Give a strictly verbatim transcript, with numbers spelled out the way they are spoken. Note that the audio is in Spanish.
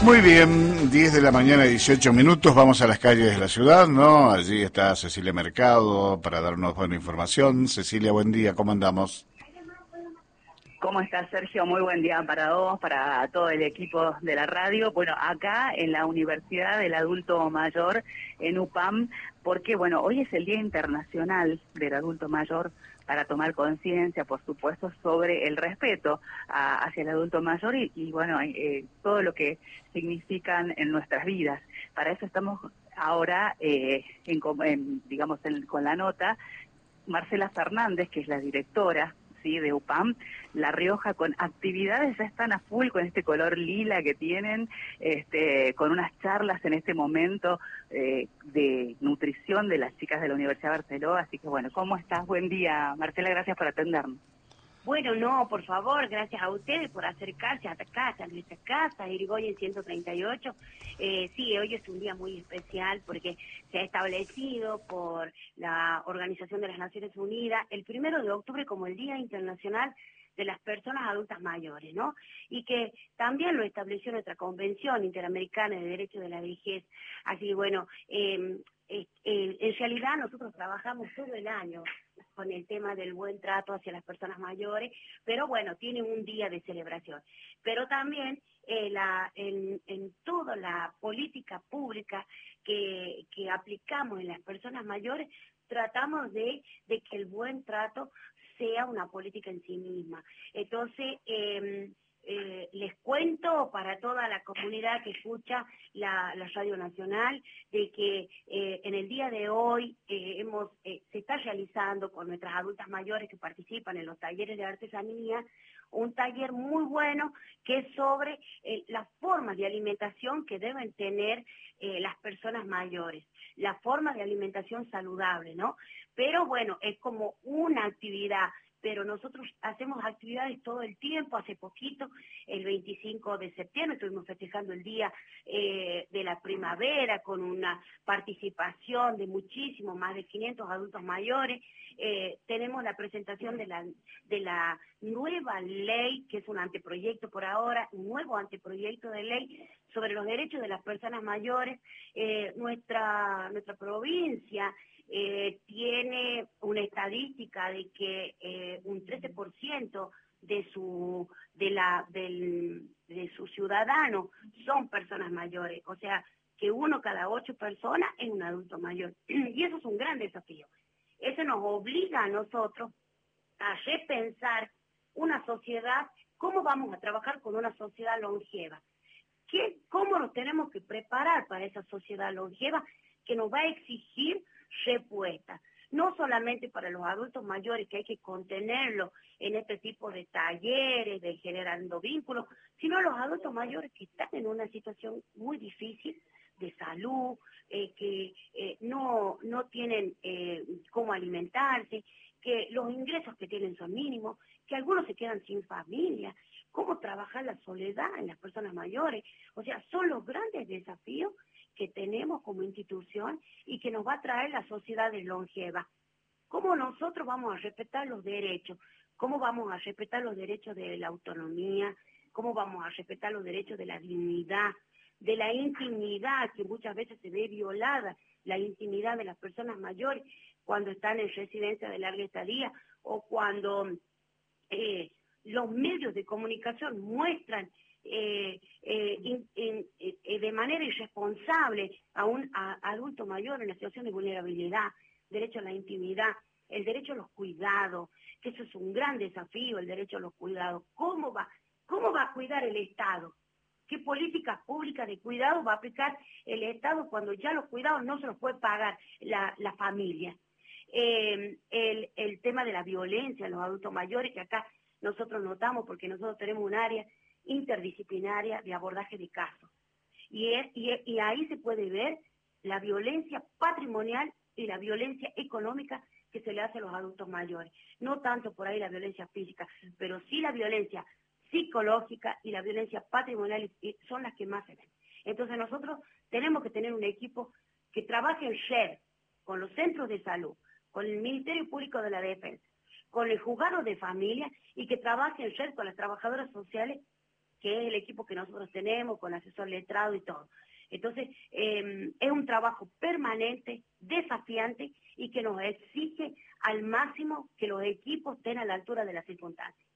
Muy bien, diez de la mañana, dieciocho minutos, vamos a las calles de la ciudad, ¿no? Allí está Cecilia Mercado para darnos buena información. Cecilia, buen día, ¿cómo andamos? ¿Cómo estás, Sergio? Muy buen día para vos, para todo el equipo de la radio. Bueno, acá en la Universidad del Adulto Mayor, en U P A M, porque, bueno, hoy es el Día Internacional del Adulto Mayor, para tomar conciencia, por supuesto, sobre el respeto a, hacia el adulto mayor y, y bueno, eh, todo lo que significan en nuestras vidas. Para eso estamos ahora, eh, en, en, digamos, en, con la nota, Marcela Fernández, que es la directora, ¿sí?, de U P A M, La Rioja, con actividades, ya están a full con este color lila que tienen, este, con unas charlas en este momento eh, de nutrición de las chicas de la Universidad de Barcelona. Así que bueno, ¿cómo estás? Buen día, Marcela, gracias por atendernos. Bueno, no, por favor, gracias a ustedes por acercarse a casa, a nuestra casa, Irigoyen ciento treinta y ocho. Eh, sí, hoy es un día muy especial porque se ha establecido por la Organización de las Naciones Unidas el primero de octubre como el Día Internacional de las Personas Adultas Mayores, ¿no? Y que también lo estableció nuestra Convención Interamericana de Derechos de la Vejez. Así que bueno, eh, eh, eh, en realidad nosotros trabajamos todo el año con el tema del buen trato hacia las personas mayores, pero bueno, tienen un día de celebración. Pero también eh, la, en, en toda la política pública que, que aplicamos en las personas mayores, tratamos de, de que el buen trato sea una política en sí misma. Entonces, eh, eh, les cuento para toda la comunidad que escucha la, la Radio Nacional de que eh, en el día de hoy eh, hemos eh, se está realizando con nuestras adultas mayores que participan en los talleres de artesanía un taller muy bueno que es sobre eh, las formas de alimentación que deben tener eh, las personas mayores, la forma de alimentación saludable, ¿no? Pero bueno, es como una actividad, pero nosotros hacemos actividades todo el tiempo. Hace poquito, el veinticinco de septiembre, estuvimos festejando el Día eh, de la Primavera con una participación de muchísimos, más de quinientos adultos mayores. Eh, tenemos la presentación de la, de la nueva ley, que es un anteproyecto por ahora, un nuevo anteproyecto de ley sobre los derechos de las personas mayores. Eh, nuestra, nuestra provincia Eh, tiene una estadística de que eh, un trece por ciento de su de la del, de sus ciudadanos son personas mayores, o sea que uno cada ocho personas es un adulto mayor y eso es un gran desafío. Eso nos obliga a nosotros a repensar una sociedad, cómo vamos a trabajar con una sociedad longeva, ¿Qué, cómo nos tenemos que preparar para esa sociedad longeva que nos va a exigir respuesta, no solamente para los adultos mayores, que hay que contenerlos en este tipo de talleres, de generando vínculos, sino los adultos mayores que están en una situación muy difícil de salud, eh, que eh, no, no tienen eh, cómo alimentarse, que los ingresos que tienen son mínimos, que algunos se quedan sin familia, cómo trabajar la soledad en las personas mayores. O sea, son los grandes desafíos que tenemos como institución y que nos va a traer la sociedad de longeva. ¿Cómo nosotros vamos a respetar los derechos? ¿Cómo vamos a respetar los derechos de la autonomía? ¿Cómo vamos a respetar los derechos de la dignidad, de la intimidad, que muchas veces se ve violada, la intimidad de las personas mayores cuando están en residencia de larga estadía o cuando eh, los medios de comunicación muestran Eh, eh, in, in, eh, de manera irresponsable a un a, adulto mayor en una situación de vulnerabilidad, derecho a la intimidad, el derecho a los cuidados, que eso es un gran desafío, el derecho a los cuidados. ¿Cómo va, cómo va a cuidar el Estado? ¿Qué políticas públicas de cuidado va a aplicar el Estado cuando ya los cuidados no se los puede pagar la, la familia? Eh, el, el tema de la violencia en los adultos mayores, que acá nosotros notamos, porque nosotros tenemos un área interdisciplinaria de abordaje de casos. Y, es, y, y ahí se puede ver la violencia patrimonial y la violencia económica que se le hace a los adultos mayores. No tanto por ahí la violencia física, pero sí la violencia psicológica y la violencia patrimonial son las que más se ven. Entonces nosotros tenemos que tener un equipo que trabaje en red con los centros de salud, con el Ministerio Público de la Defensa, con el juzgado de familia y que trabaje en red con las trabajadoras sociales que es el equipo que nosotros tenemos, con asesor letrado y todo. Entonces, eh, es un trabajo permanente, desafiante y que nos exige al máximo que los equipos estén a la altura de las circunstancias.